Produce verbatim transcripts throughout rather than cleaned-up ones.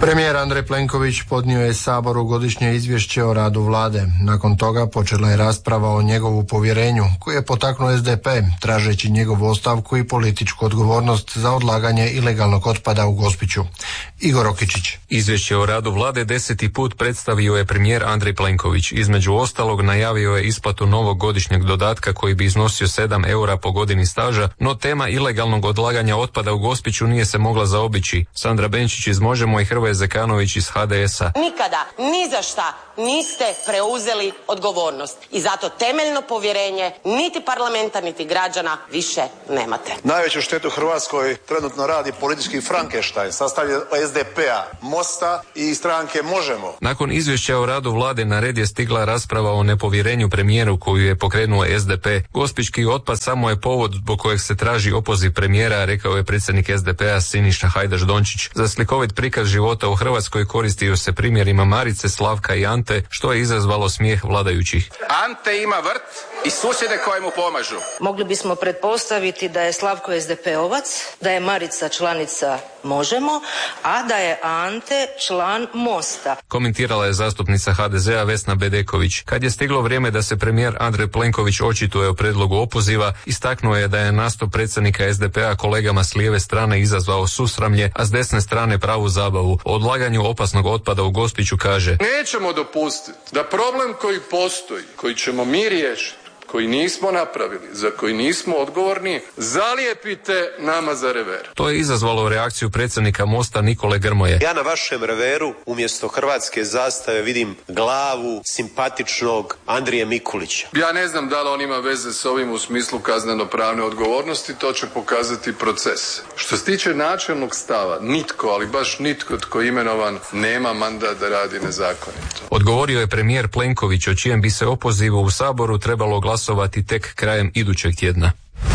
Premijer Andrej Plenković podnio je Saboru godišnje izvješće o radu vlade. Nakon toga počela je rasprava o njegovu povjerenju, koju je potaknuo es de pe, tražeći njegovu ostavku i političku odgovornost za odlaganje ilegalnog otpada u Gospiću. Igor Okičić. Izvješće o radu vlade deseti put predstavio je premijer Andrej Plenković. Između ostalog najavio je isplatu novog godišnjeg dodatka koji bi iznosio sedam eura po godini staža, no tema ilegalnog odlaganja otpada u Gospiću nije se mogla zaobići. Sandra Benčić iz Možemo i Hrvoje Zekanović iz ha de es a. Nikada, ni za šta niste preuzeli odgovornost i zato temeljno povjerenje niti parlamenta niti građana više nemate. Najveću štetu Hrvatskoj trenutno radi politički Frankenstein, sastavljen od es de pe-a, Mosta i stranke Možemo. Nakon izvješća o radu vlade na red je stigla rasprava o nepovjerenju premijeru koju je pokrenuo es de pe. Gospićki otpad samo je povod zbog kojeg se traži opoziv premijera, rekao je predsjednik es de pe-a Siniša Hajdaš Dončić. Za slikovit prikaz života u Hrvatskoj koristio se primjerima Marice, Slavka i Ante, što je izazvalo smijeh vladajućih. Ante ima vrt i susjede koji mu pomažu. Mogli bismo pretpostaviti da je Slavko es de pe-ovac, da je Marica članica Možemo, a da je Ante član Mosta. Komentirala je zastupnica ha de ze a Vesna Bedeković. Kad je stiglo vrijeme da se premijer Andrej Plenković očituje o predlogu opoziva, istaknuo je da je nastup predsjednika es de pe-a kolegama s lijeve strane izazvao susramlje, a s desne strane pravu zabavu. O odlaganju opasnog otpada u Gospiću kaže: nećemo dopustiti da problem koji postoji, koji ćemo mi riješiti, koji nismo napravili, za koji nismo odgovorni, zalijepite nama za rever. To je izazvalo reakciju predsjednika Mosta Nikole Grmoje. Ja na vašem reveru umjesto hrvatske zastave vidim glavu simpatičnog Andrije Mikulića. Ja ne znam da li on ima veze s ovim u smislu kazneno-pravne odgovornosti, to će pokazati proces. Što se tiče načelnog stava, nitko, ali baš nitko tko je imenovan nema mandat da radi nezakonito. Odgovorio je premijer Plenković, o čijem bi se opozivu u Saboru trebalo glasovati tek krajem idućeg tjedna.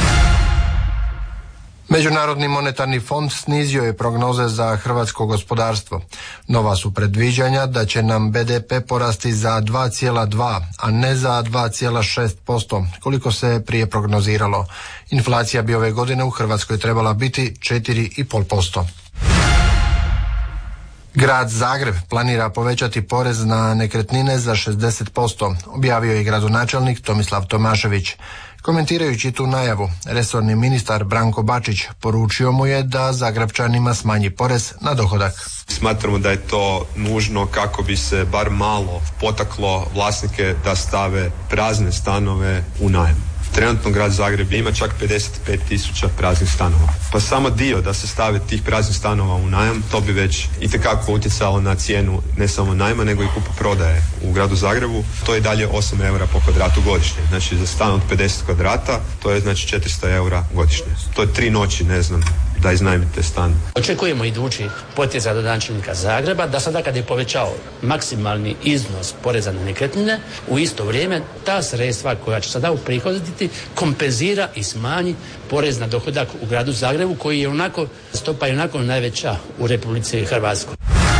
Međunarodni monetarni fond snizio je prognoze za hrvatsko gospodarstvo. Nova su predviđanja da će nam be de pe porasti za dva zarez dva, a ne za dva zarez šest posto, koliko se prije prognoziralo. Inflacija bi ove godine u Hrvatskoj trebala biti četiri zarez pet posto. Grad Zagreb planira povećati porez na nekretnine za šezdeset posto, objavio je gradonačelnik Tomislav Tomašević. Komentirajući tu najavu, resorni ministar Branko Bačić poručio mu je da Zagrepčanima smanji porez na dohodak. Smatramo da je to nužno kako bi se bar malo potaklo vlasnike da stave prazne stanove u najam. Trenutno grad Zagreb ima čak pedeset pet tisuća praznih stanova. Pa samo dio da se stave tih praznih stanova u najam, to bi već itekako utjecalo na cijenu ne samo najma, nego i kupoprodaje u gradu Zagrebu. To je dalje osam eura po kvadratu godišnje. Znači za stan od pedeset kvadrata to je znači četiristo eura godišnje. To je tri noći, ne znam, da iznajmite stan. Očekujemo idući potez gradonačelnika Zagreba da sada kad je povećao maksimalni iznos poreza na nekretnine, u isto vrijeme ta sredstva koja će sada uprihoditi kompenzira i smanji porez na dohodak u gradu Zagrebu, koji je onako, stopa je onako najveća u Republici Hrvatskoj.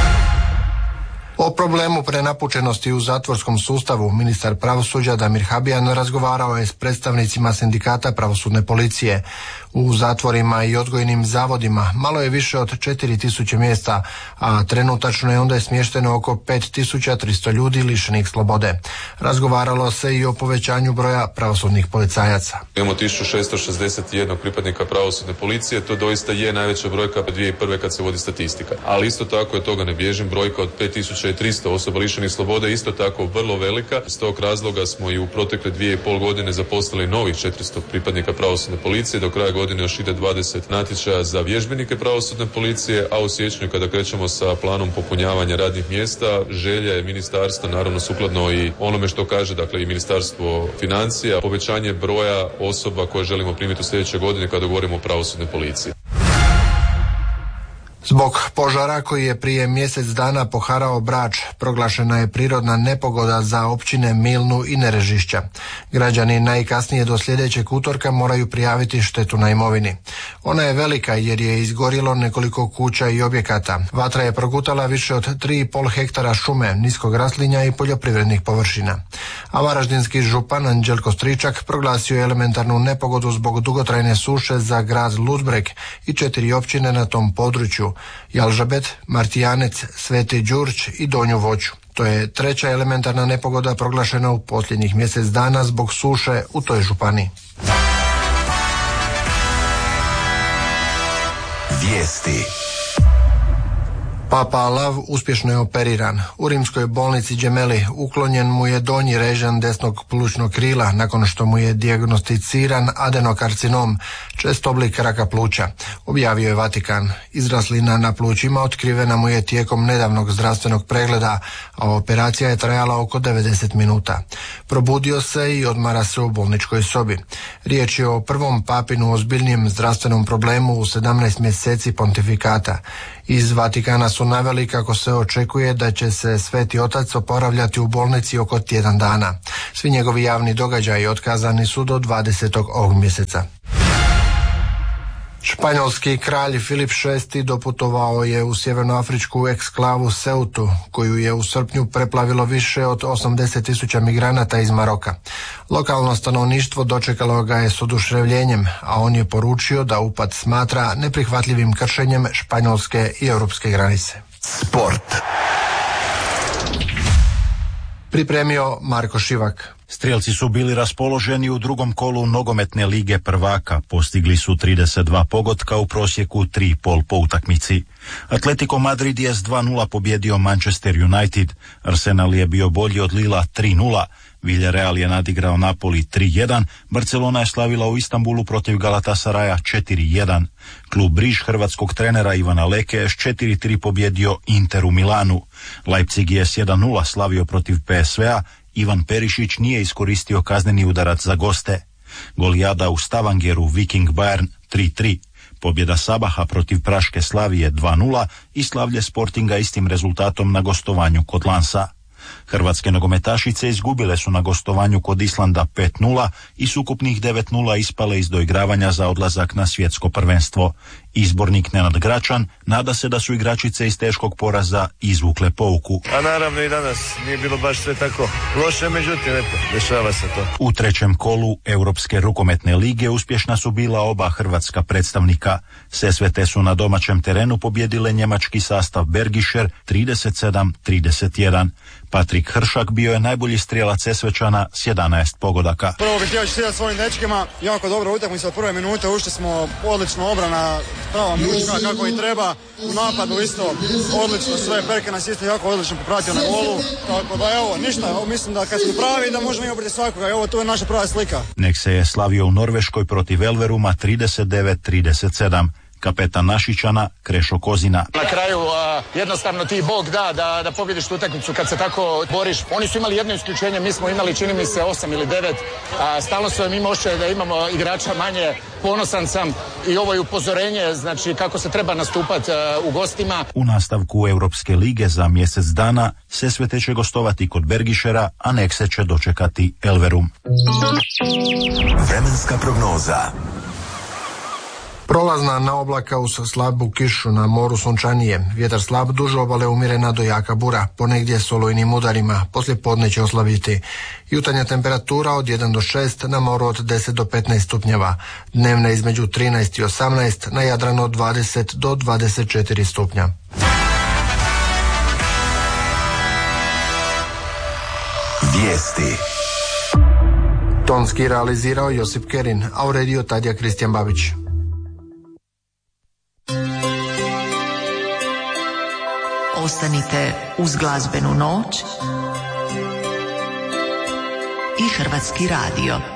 O problemu prenapučenosti u zatvorskom sustavu ministar pravosuđa Damir Habijan razgovarao je s predstavnicima sindikata pravosudne policije. U zatvorima i odgojnim zavodima malo je više od četiri tisuće mjesta, a trenutačno je onda smješteno oko pet tisuća tristo ljudi lišenih slobode. Razgovaralo se i o povećanju broja pravosudnih policajaca. Imamo tisuću šesto šezdeset jedan pripadnika pravosudne policije, to doista je najveća brojka dvije tisuće prve kad se vodi statistika. Ali isto tako, od toga ne bježim, brojka od pet tisuća tristo osoba lišenih slobode isto tako vrlo velika. S tog razloga smo i u protekle dvije i pol godine zaposlili novih četiristo pripadnika pravosudne policije. Do kraja godine još ide dvadeset natječaja za vježbenike pravosudne policije, a u siječnju kada krećemo sa planom popunjavanja radnih mjesta, želja je ministarstva, naravno sukladno i onome što kaže, dakle i Ministarstvo financija, povećanje broja osoba koje želimo primiti u sljedećoj godini kada govorimo o pravosudnoj policiji. Zbog požara koji je prije mjesec dana poharao Brač, proglašena je prirodna nepogoda za općine Milnu i Nerežišća. Građani najkasnije do sljedećeg utorka moraju prijaviti štetu na imovini. Ona je velika jer je izgorjelo nekoliko kuća i objekata. Vatra je progutala više od tri i pol hektara šume, niskog raslinja i poljoprivrednih površina. A varaždinski župan Anđelko Stričak proglasio je elementarnu nepogodu zbog dugotrajne suše za grad Ludbreg i četiri općine na tom području, Jalžabet, Martijanec, Sveti Đurć i Donju Voću. To je treća elementarna nepogoda proglašena u posljednjih mjesec dana zbog suše u toj županiji. Vijesti. Papa Alav uspješno je operiran. U rimskoj bolnici Gemelli uklonjen mu je donji režan desnog plućnog krila nakon što mu je dijagnosticiran adenokarcinom, čest oblik raka pluća, objavio je Vatikan. Izraslina na plućima otkrivena mu je tijekom nedavnog zdravstvenog pregleda, a operacija je trajala oko devedeset minuta. Probudio se i odmara se u bolničkoj sobi. Riječ je o prvom papinu ozbiljnijem zdravstvenom problemu u sedamnaest mjeseci pontifikata. Iz Vatikana su naveli kako se očekuje da će se Sveti Otac oporavljati u bolnici oko tjedan dana. Svi njegovi javni događaji otkazani su do dvadesetog ovog mjeseca. Španjolski kralj Filip šesti doputovao je u sjevernoafričku eksklavu Ceutu, koju je u srpnju preplavilo više od osamdeset tisuća migranata iz Maroka. Lokalno stanovništvo dočekalo ga je s oduševljenjem, a on je poručio da upad smatra neprihvatljivim kršenjem španjolske i europske granice. Sport. Pripremio Marko Šivak. Strijelci su bili raspoloženi u drugom kolu nogometne lige prvaka, postigli su trideset dva pogotka u prosjeku tri i pol po utakmici. Atletico Madrid je s dva nula pobjedio Manchester United, Arsenal je bio bolji od Lila tri nula, Villarreal je nadigrao Napoli tri jedan, Barcelona je slavila u Istanbulu protiv Galatasaraja četiri jedan. Klub Briž hrvatskog trenera Ivana Leke je s četiri tri pobjedio Inter u Milanu. Leipzig je s jedan nula slavio protiv P S V-a, Ivan Perišić nije iskoristio kazneni udarac za goste. Golijada u Stavangeru Viking Bayern tri tri. Pobjeda Sabaha protiv Praške Slavije dva nula i slavlje Sportinga istim rezultatom na gostovanju kod Lansa. Hrvatske nogometašice izgubile su na gostovanju kod Islanda pet nula i s ukupnih devet nula ispale iz doigravanja za odlazak na svjetsko prvenstvo. Izbornik Nenad Gračan nada se da su igračice iz teškog poraza izvukle pouku. A naravno i danas nije bilo baš sve tako loše, međutim eto, dešava se to. U trećem kolu Europske rukometne lige uspješna su bila oba hrvatska predstavnika. Sesvete su na domaćem terenu pobjedile njemački sastav Bergischer trideset sedam trideset jedan. Patrik Hršak bio je najbolji strijelac Sesvečana s jedanaest pogodaka. Prvo bih htio čestitati svojim dečkima, jako dobro utakmica od prve minute, ušli smo odlično, obrana prava muška kako i treba, u napadu isto odlično sve, Perke nas isto jako odlično popratio na golu, tako da evo ništa, evo, mislim da kad smo pravi da možemo imati svakoga, evo tu je naša prava slika. Nek se je slavio u Norveškoj protiv Elveruma trideset devet trideset sedam. Kapetan Našićana Krešo Kozina. Na kraju a, jednostavno ti Bog da, da da pobjediš tu utakmicu kad se tako boriš. Oni su imali jedno isključenje, mi smo imali čini mi se osam ili devet. A, stalno su im imao da imamo igrača manje. Ponosan sam i ovo je upozorenje, znači kako se treba nastupati u gostima. U nastavku Europske lige za mjesec dana Sesvete će gostovati kod Bergišera, a Nekse će dočekati Elverum. Vremenska prognoza. Prolazna na oblaka uz slabu kišu, na moru sunčanije. Vjetar slab, duž obale umjerena do jaka bura, ponegdje s olujnim udarima, poslije podne će oslabiti. Jutarnja temperatura od jedan do šest, na moru od deset do petnaest stupnjeva. Dnevna između trinaest i osamnaest, na Jadranu od dvadeset do dvadeset četiri stupnja. Vijesti. Tonski realizirao Josip Kerin, a uredio Tadija Kristijan Babić. Ostanite uz glazbenu noć i Hrvatski radio.